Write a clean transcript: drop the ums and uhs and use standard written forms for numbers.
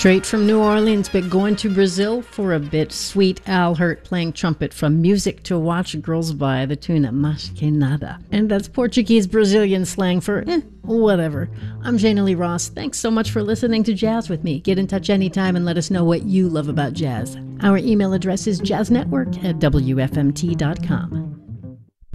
Straight from New Orleans, but going to Brazil for a bit. Sweet Al Hirt playing trumpet from Music to Watch Girls By, the tune Mas Que Nada. And that's Portuguese-Brazilian slang for whatever. I'm Jana Lee Ross. Thanks so much for listening to Jazz with me. Get in touch anytime and let us know what you love about jazz. Our email address is jazznetwork@wfmt.com.